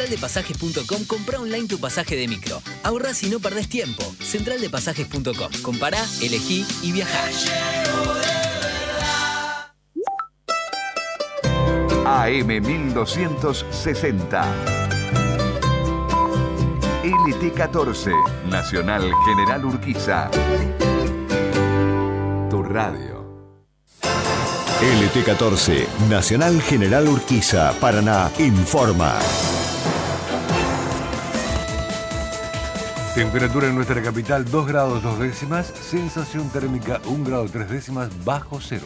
centraldepasajes.com comprá online tu pasaje de micro. Ahorrás y no perdés tiempo. Centraldepasajes.com. Compará, elegí y viajá. AM 1260. LT14, Nacional General Urquiza. Tu radio. LT14, Nacional General Urquiza, Paraná, informa. Temperatura en nuestra capital 2 grados 2 décimas, sensación térmica 1 grado 3 décimas bajo cero.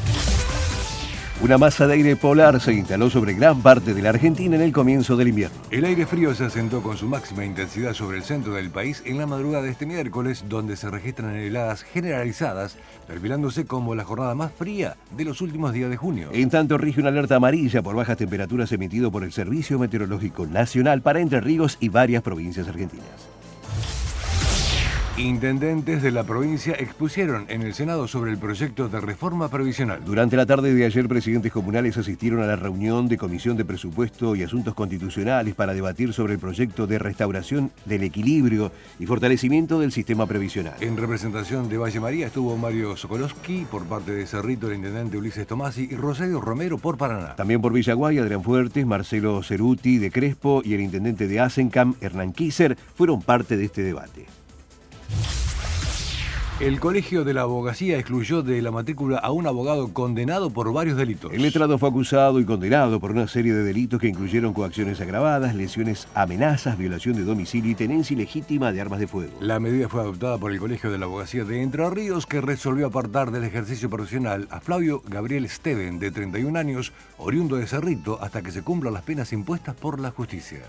Una masa de aire polar se instaló sobre gran parte de la Argentina en el comienzo del invierno. El aire frío se asentó con su máxima intensidad sobre el centro del país en la madrugada de este miércoles, donde se registran heladas generalizadas, perfilándose como la jornada más fría de los últimos días de junio. En tanto, rige una alerta amarilla por bajas temperaturas emitido por el Servicio Meteorológico Nacional para Entre Ríos y varias provincias argentinas. Intendentes de la provincia expusieron en el Senado sobre el proyecto de reforma previsional. Durante la tarde de ayer, presidentes comunales asistieron a la reunión de Comisión de Presupuesto y Asuntos Constitucionales para debatir sobre el proyecto de restauración del equilibrio y fortalecimiento del sistema previsional. En representación de Valle María estuvo Mario Sokolowski, por parte de Cerrito el intendente Ulises Tomasi y Rosario Romero por Paraná. También por Villaguay, Adrián Fuertes, Marcelo Ceruti de Crespo y el intendente de Asencam, Hernán Kisser, fueron parte de este debate. El Colegio de la Abogacía excluyó de la matrícula a un abogado condenado por varios delitos. El letrado fue acusado y condenado por una serie de delitos que incluyeron coacciones agravadas, lesiones, amenazas, violación de domicilio y tenencia ilegítima de armas de fuego. La medida fue adoptada por el Colegio de la Abogacía de Entre Ríos, que resolvió apartar del ejercicio profesional a Flavio Gabriel Steven, de 31 años, oriundo de Cerrito, hasta que se cumplan las penas impuestas por la justicia.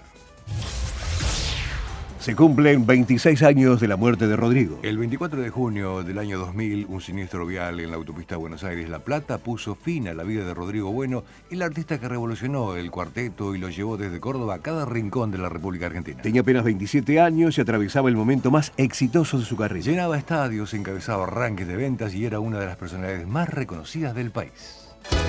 Se cumplen 26 años de la muerte de Rodrigo. El 24 de junio del año 2000, un siniestro vial en la autopista Buenos Aires-La Plata puso fin a la vida de Rodrigo Bueno, el artista que revolucionó el cuarteto y lo llevó desde Córdoba a cada rincón de la República Argentina. Tenía apenas 27 años y atravesaba el momento más exitoso de su carrera. Llenaba estadios, encabezaba arranques de ventas y era una de las personalidades más reconocidas del país.